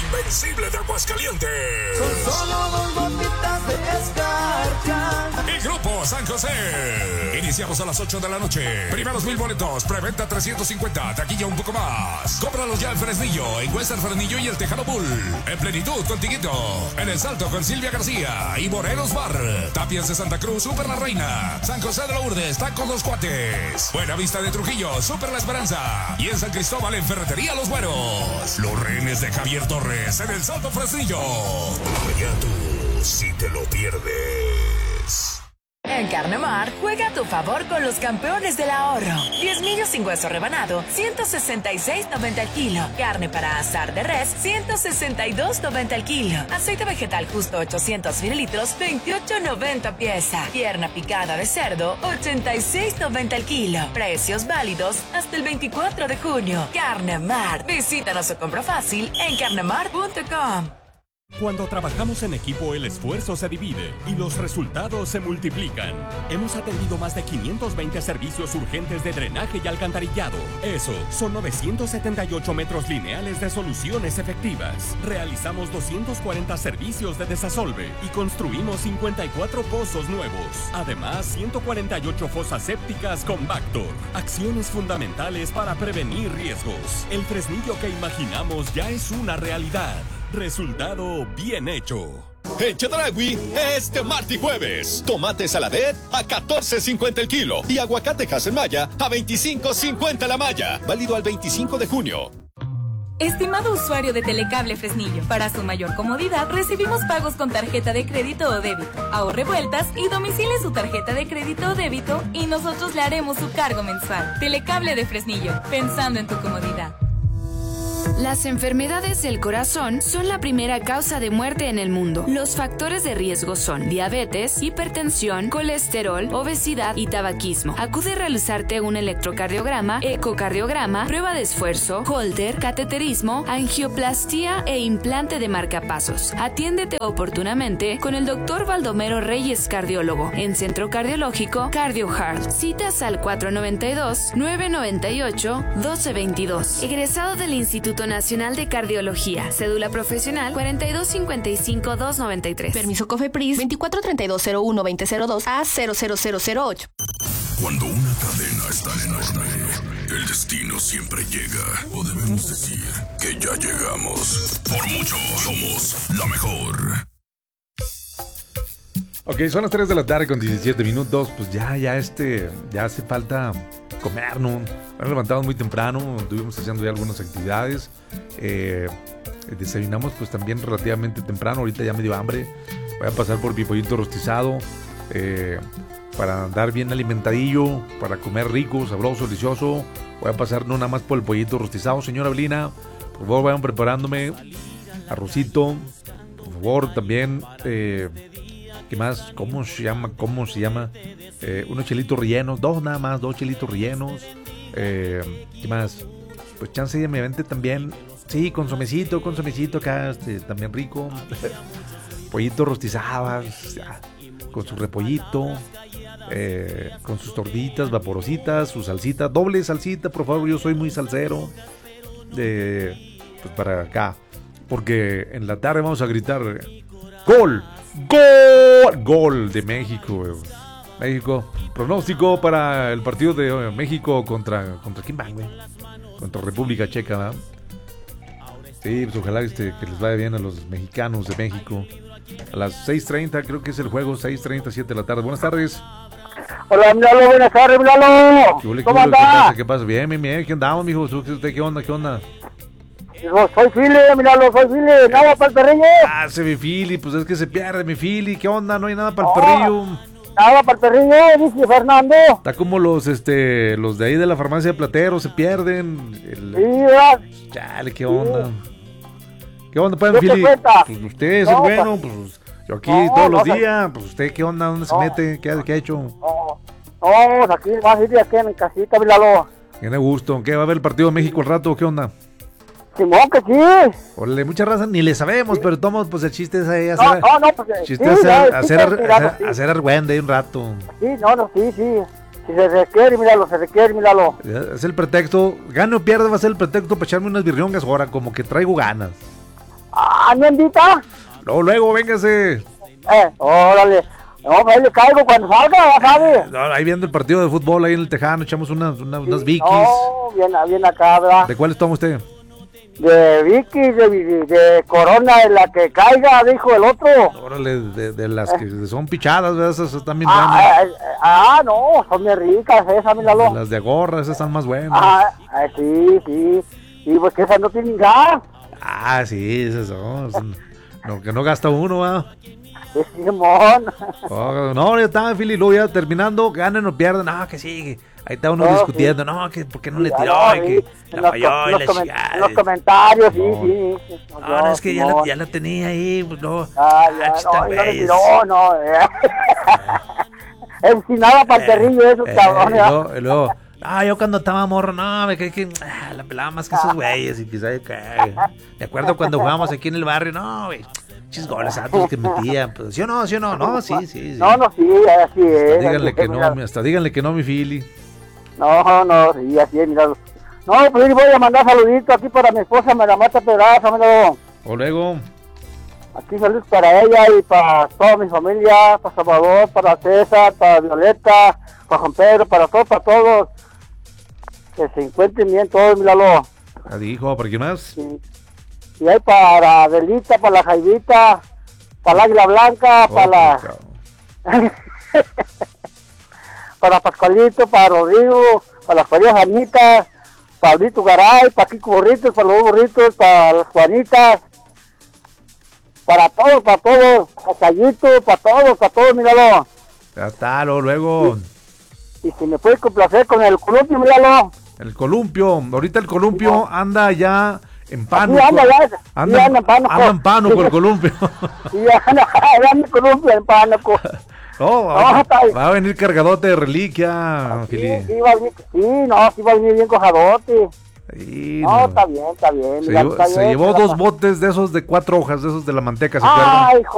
invencible de Aguascalientes. Son solo 2 gotitas de escarcha. Y Grupo San José. Iniciamos a las 8 de la noche. Primeros 1000 boletos, preventa 350, taquilla un poco más. Cómpralos ya en Fresnillo, en Western Fresnillo y el Tejano Bull. En Plenitud con Tiguito. En El Salto con Silvia García y Morelos Bar. Tapias de Santa Cruz, Super La Reina. San José de Lourdes, Tacos Los Cuates. Buena Vista de Trujillo, Super La Esperanza. Y en San Cristóbal, en Ferretería Los Buenos. Los Rehenes de Javier Torres en El Salto Fresnillo. Ya tú, si te lo pierdes. En Carnemar, juega a tu favor con los campeones del ahorro. 10 millos sin hueso rebanado, 166.90 el kilo. Carne para asar de res, 162.90 el kilo. Aceite vegetal justo 800 mililitros, 28.90 pieza. Pierna picada de cerdo, 86.90 el kilo. Precios válidos hasta el 24 de junio. Carnemar. Visítanos o compra fácil en carnemar.com. Cuando trabajamos en equipo, el esfuerzo se divide y los resultados se multiplican. Hemos atendido más de 520 servicios urgentes de drenaje y alcantarillado. Eso son 978 metros lineales de soluciones efectivas. Realizamos 240 servicios de desasolve y construimos 54 pozos nuevos. Además, 148 fosas sépticas con Bactor. Acciones fundamentales para prevenir riesgos. El Fresnillo que imaginamos ya es una realidad. Resultado bien hecho. En Chedraui, este martes y jueves, tomate saladet a $14.50 el kilo y aguacate Haselmaya a $25.50 la malla. Válido al 25 de junio. Estimado usuario de Telecable Fresnillo, para su mayor comodidad recibimos pagos con tarjeta de crédito o débito. Ahorre vueltas y domicile su tarjeta de crédito o débito y nosotros le haremos su cargo mensual. Telecable de Fresnillo, pensando en tu comodidad. Las enfermedades del corazón son la primera causa de muerte en el mundo. Los factores de riesgo son diabetes, hipertensión, colesterol, obesidad y tabaquismo. Acude a realizarte un electrocardiograma, ecocardiograma, prueba de esfuerzo, Holter, cateterismo, angioplastía e implante de marcapasos. Atiéndete oportunamente con el Dr. Baldomero Reyes, cardiólogo, en Centro Cardiológico CardioHeart. Citas al 492-998-1222. Egresado del Instituto Nacional de Cardiología. Cédula profesional 4255-293. Permiso COFEPRIS 243201-2002 a 00008. Cuando una cadena es tan enorme, el destino siempre llega. O debemos decir que ya llegamos. Por mucho, somos la mejor. Ok, son las 3 de la tarde con 17 minutos. Pues ya hace falta comer, ¿no? Nos levantamos muy temprano, estuvimos haciendo ya algunas actividades. Desayunamos pues también relativamente temprano. Ahorita ya me dio hambre. Voy a pasar por mi pollito rostizado para andar bien alimentadillo, para comer rico, sabroso, delicioso. Voy a pasar no nada más por el pollito rostizado. Señora Belina, por favor vayan preparándome arrocito, por favor también. ¿Qué más? ¿Cómo se llama? Unos chilitos rellenos, dos chilitos rellenos. ¿Qué más? Pues chance ya me vente también. Sí, consomecito acá, también rico. Pollito rostizado, con su repollito, con sus tortillitas vaporositas, su salsita, doble salsita, por favor, yo soy muy salsero. Pues para acá, porque en la tarde vamos a gritar ¡Gol! ¡Gol! ¡Gol de México! México. Pronóstico para el partido de México contra ¿quién van, güey? Contra República Checa, ¿verdad? Sí, pues ojalá que les vaya bien a los mexicanos de México. A las 6:30 creo que es el juego, 6:30, 7 de la tarde. Buenas tardes. Hola, Milalo, buenas tardes, Milalo. ¿Cómo anda? ¿Qué pasa? Bien, ¿qué andamos, mijo? ¿Usted qué onda? Soy Fili, Milalo, nada para el perrillo. Se mi Fili, pues es que se pierde mi Fili, ¿qué onda? No hay nada para el perrillo. Nada para el perrillo, dice Fernando. Está como los de ahí de la farmacia de Platero, se pierden. Sí, ¿verdad? Chale, ¿qué onda? ¿Qué onda, pues, Fili? Pues usted es el bueno, pues yo aquí todos los días, pues usted, ¿qué onda? ¿Dónde se mete? ¿Qué ha hecho? No, aquí más ir aquí en mi casita, Milalo. Tiene gusto. ¿Qué va a haber el partido de México al rato? ¿Qué onda? Simón, que sí. Órale, mucha raza ni le sabemos, pero tomamos, pues el chiste es ahí hacer argüende ahí un rato. Sí, sí. Si se requiere, Milalo. Es el pretexto, gane o pierda, va a ser el pretexto para echarme unas birriongas ahora, como que traigo ganas. ¿me invita? Luego, véngase. Órale. No, pues le caigo cuando salga, ya sabes. No, ahí viendo el partido de fútbol ahí en el Tejano, echamos unas Vickies. No, bien acá, ¿verdad? ¿De cuáles toma usted? De Vicky, de Corona, de la que caiga, dijo el otro. Órale, de las que son pichadas, ¿verdad? Esas también no, son muy ricas esas, míralo. Las de gorra, esas están más buenas. Sí. Y pues que esas no tienen gas. Sí, esas son. No, que no gasta uno, ¿verdad? Simón. No, ya está, Philly, luego ya terminando, ganen o pierden. No, que sí, ahí está uno discutiendo. Sí. No, que ¿por qué no le tiró? Que la falló y la chingada. En los comentarios, sí. No, es que ya la tenía ahí, pues no. No le tiró, no. Es sin nada para el perrillo esos cabrones. Y luego, yo cuando estaba morro, no, me creí que la pelaba más que esos güeyes y que sabe qué. Me acuerdo cuando jugábamos aquí en el barrio, no, güey. Chis goles altos que metían, pues, ¿sí o no? No, sí. No, sí, así es. Hasta díganle que no, mi Philly. No, sí, así es, mira. No, pues voy a mandar saluditos aquí para mi esposa, me la mata pedazo, amigo. O luego. Aquí saludos para ella y para toda mi familia, para Salvador, para César, para Violeta, para Juan Pedro, para todos. Que se encuentren bien todos, míralo. Dijo, ¿para quién más? Sí. Y hay para Adelita, para la Jaivita, para la Águila Blanca, para Pascualito, para Rodrigo, para las Juanitas Janitas, para Brito Garay, para Kiko Burritos, para los Burritos, para las Juanitas, para todos, para Callito, para todos, míralo. Ya está, luego. Y si me puedes complacer con el columpio, míralo. El columpio, ahorita el columpio anda ya en Pánuco. Anda en Pánuco el columpio. Sí, anda el columpio en Pánuco. Va a venir cargadote de reliquia, Philly. Sí, va a venir bien cojadote. Sí, está bien. Se llevó 2 botes de esos de 4 hojas, de esos de la manteca, ¿se acuerdan?